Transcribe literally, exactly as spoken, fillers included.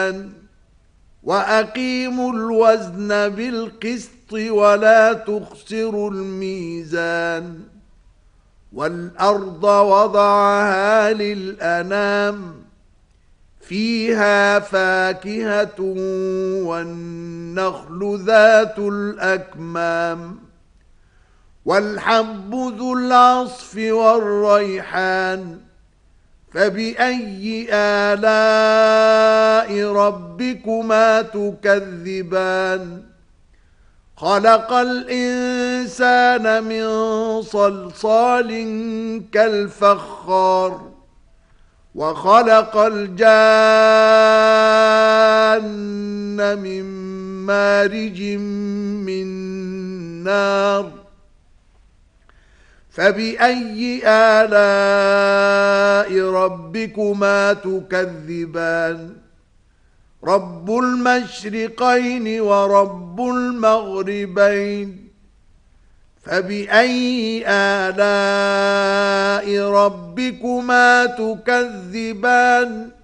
وأقيموا الوزن بالقسط ولا تخسروا الميزان والأرض وضعها للأنام فيها فاكهة والنخل ذات الأكمام والحب ذو العصف والريحان فبأي آلاء ربكما تكذبان خلق الإنسان من صلصال كالفخار وخلق الجان من مارج من نار فبأي آلاء ربكما تكذبان رب المشرقين ورب المغربين فبأي آلاء ربكما تكذبان